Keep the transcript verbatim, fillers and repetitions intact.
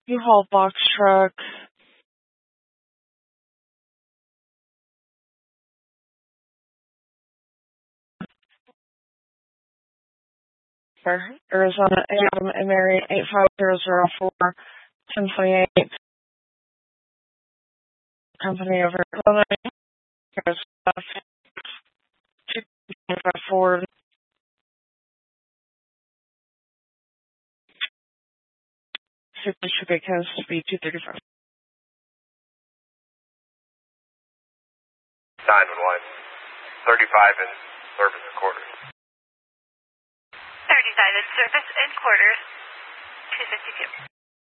U-Haul box truck. Arizona, Adam and Mary, eight five zero zero four, ten twenty-eight. Company over Arizona, two five four. Super Sugar Coast, speed two thirty-five. nine one one, thirty-five in service and quarters. thirty-five in service and quarters, two fifty-two.